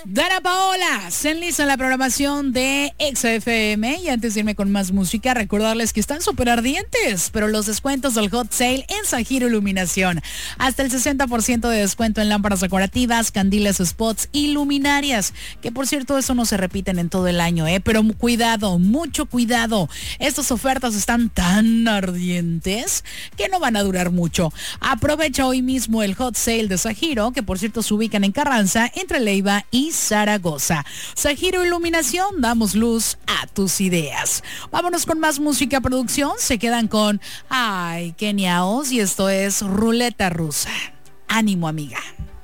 Dana Paola, se enliza en la programación de XFM. Y antes de irme con más música, recordarles que están súper ardientes, pero los descuentos del Hot Sale en Zahiro Iluminación. Hasta el 60% de descuento en lámparas decorativas, candiles, spots y luminarias. Que por cierto, eso no se repiten en todo el año, pero cuidado, mucho cuidado. Estas ofertas están tan ardientes que no van a durar mucho. Aprovecha hoy mismo el Hot Sale de Zahiro, que por cierto se ubican en Carranza, entre Leiva y Zaragoza. Zahiro Iluminación, damos luz a tus ideas. Vámonos con más música, producción. Se quedan con Kenia Oz y esto es Ruleta Rusa. Ánimo, amiga.